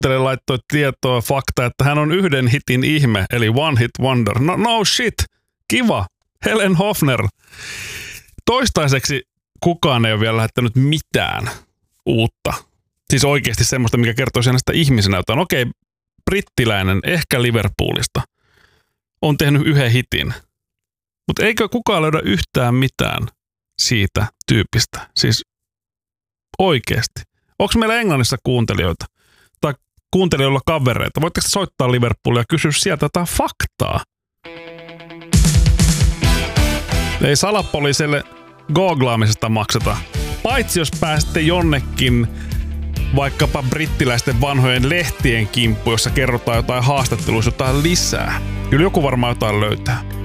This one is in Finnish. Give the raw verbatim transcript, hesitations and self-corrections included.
Goottele laittoi tietoa fakta, että hän on yhden hitin ihme, eli one hit wonder. No, no shit, kiva. Helen Hofner. Toistaiseksi kukaan ei ole vielä lähettänyt mitään uutta. Siis oikeasti semmoista, mikä kertoo hänestä ihmisenä jotain. Okei, brittiläinen, ehkä Liverpoolista, on tehnyt yhden hitin. Mutta eikö kukaan löydä yhtään mitään siitä tyypistä? Siis oikeasti. Onko meillä Englannissa kuuntelijoita? Tai kuuntelijoilla kavereita? Voitteko soittaa Liverpoolia ja kysyä sieltä jotain faktaa? Ei salapoliisille googlaamisesta makseta. Paitsi jos pääsette jonnekin vaikkapa brittiläisten vanhojen lehtien kimppu, jossa kerrotaan jotain haastatteluissa jotain lisää. Kyllä joku varmaan jotain löytää.